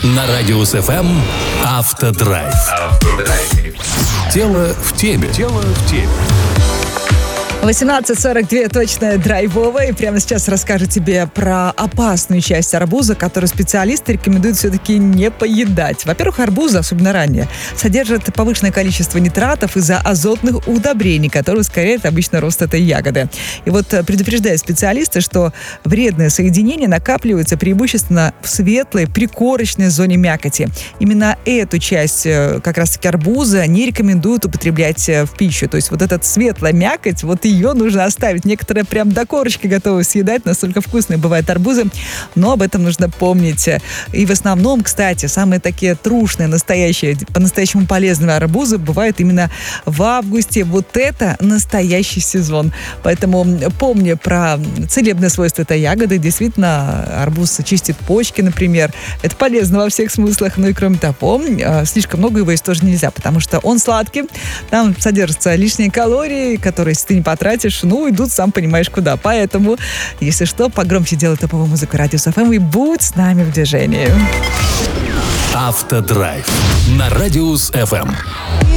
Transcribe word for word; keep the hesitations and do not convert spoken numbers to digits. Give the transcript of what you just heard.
На Радиус эф эм «Автодрайв». Автодрайв. Тело в теме. Тело в теме. восемнадцать сорок два точно драйвовая. И прямо сейчас расскажу тебе про опасную часть арбуза, которую специалисты рекомендуют все-таки не поедать. Во-первых, арбузы, особенно ранние, содержат повышенное количество нитратов из-за азотных удобрений, которые ускоряют обычно рост этой ягоды. И вот предупреждают специалисты, что вредные соединения накапливаются преимущественно в светлой прикорочной зоне мякоти. Именно эту часть как раз-таки арбуза не рекомендуют употреблять в пищу. То есть вот эта светлая мякоть, вот и ее нужно оставить. Некоторые прям до корочки готовы съедать, настолько вкусные бывают арбузы, но об этом нужно помнить. И в основном, кстати, самые такие трушные, настоящие, по-настоящему полезные арбузы бывают именно в августе. Вот это настоящий сезон. Поэтому помни про целебные свойства этой ягоды. Действительно, арбуз чистит почки, например. Это полезно во всех смыслах. Ну и кроме того, слишком много его есть тоже нельзя, потому что он сладкий, там содержатся лишние калории, которые, если ты не потратишь, ну, идут, сам понимаешь, куда. Поэтому, если что, погромче делай топовую музыку Радиус эф эм и будь с нами в движении. Автодрайв на Радиус эф эм.